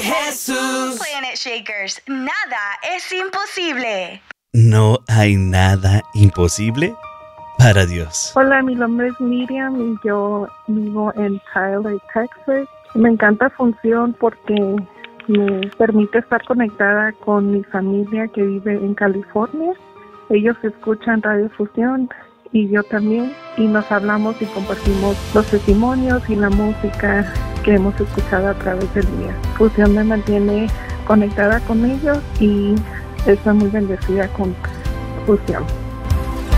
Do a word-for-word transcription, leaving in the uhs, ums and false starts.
Jesús. Planet Shakers, nada es imposible. ¿No hay nada imposible para Dios? Hola, mi nombre es Miriam y yo vivo en Tyler, Texas. Me encanta Función porque me permite estar conectada con mi familia que vive en California. Ellos escuchan Radio Fusión y yo también, y nos hablamos y compartimos los testimonios y la música que hemos escuchado a través del día. Fusión me mantiene conectada con ellos y estoy muy bendecida con Fusión.